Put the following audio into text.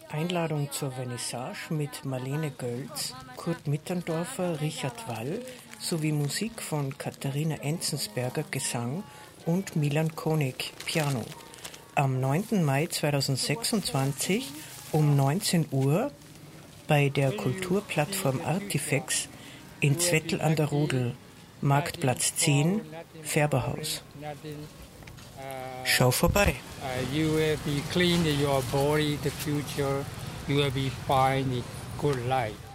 Einladung zur Vernissage mit Marlene Gölz, Kurt Mitterndorfer, Richard Wall sowie Musik von Katharina Enzensberger, Gesang und Milan Konig, Piano. Am 9. Mai 2026 um 19 Uhr bei der Kulturplattform Artifex in Zwettl an der Rodel, Marktplatz 10, Färberhaus. Schau vorbei. You will be clean your body, the future, you will be fine, good life.